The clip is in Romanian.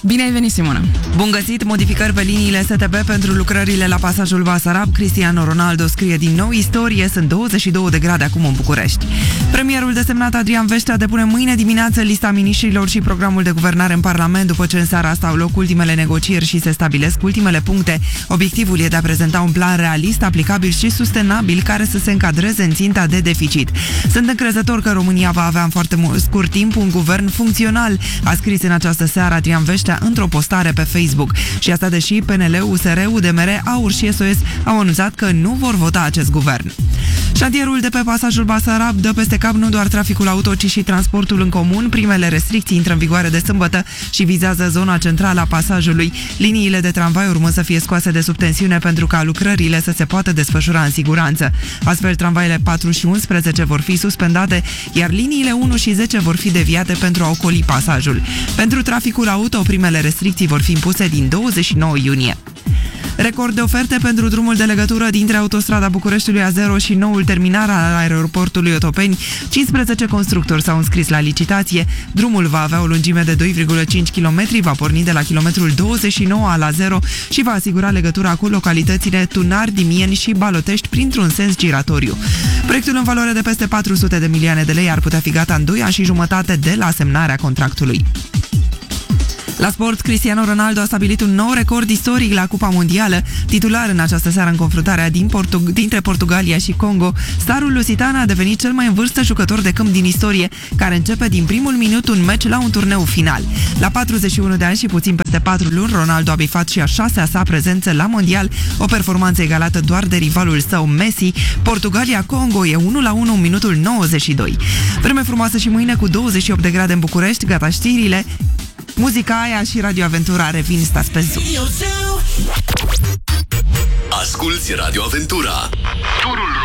Bine ai venit, Simona! Bun găsit! Modificări pe liniile STB pentru lucrările la pasajul Basarab. Cristiano Ronaldo scrie din nou istorie. Sunt 22 de grade acum în București. Premierul desemnat Adrian Veștea depune mâine dimineață lista miniștrilor și programul de guvernare în Parlament, după ce în seara asta au loc ultimele negocieri și se stabilesc ultimele puncte. Obiectivul e de a prezenta un plan realist, aplicabil și sustenabil, care să se încadreze în ținta de deficit. Sunt încrezător că România va avea în foarte scurt timp un guvern funcțional, a scris în această seară Adrian Veștea într-o postare pe Facebook. Și asta deși PNL, USR, UDMR, AUR și SOS au anunțat că nu vor vota acest guvern. Șantierul de pe pasajul Basarab dă peste cap nu doar traficul auto, ci și transportul în comun. Primele restricții intră în vigoare de sâmbătă și vizează zona centrală a pasajului. Liniile de tramvai urmă să fie scoase de sub tensiune pentru ca lucrările să se poată desfășura în siguranță. Astfel, tramvaile 4 și 11 vor fi suspendate, iar liniile 1 și 10 vor fi deviate pentru a ocoli pasajul. Pentru traficul auto, primele restricții vor fi impuse din 29 iunie. Record de oferte pentru drumul de legătură dintre autostrada Bucureștiului A0 și noul terminal al aeroportului Otopeni. 15 constructori s-au înscris la licitație. Drumul va avea o lungime de 2,5 km, va porni de la kilometrul 29 la 0 și va asigura legătura cu localitățile Tunar, Dimieni și Balotești printr-un sens giratoriu. Proiectul în valoare de peste 400 de milioane de lei ar putea fi gata în 2 ani și jumătate de la semnarea contractului. La sport, Cristiano Ronaldo a stabilit un nou record istoric la Cupa Mondială. Titular în această seară în confruntarea dintre Portugalia și Congo, starul lusitan a devenit cel mai în vârstă jucător de câmp din istorie, care începe din primul minut un meci la un turneu final. La 41 de ani și puțin peste 4 luni, Ronaldo a bifat și a 6-a sa prezență la Mondial, o performanță egalată doar de rivalul său Messi. Portugalia-Congo e 1-1 în minutul 92. Vreme frumoasă și mâine cu 28 de grade în București. Gata știrile. Muzica aia și Radio Aventura revin, stați pe Zoom. Asculți Radio Aventura, turul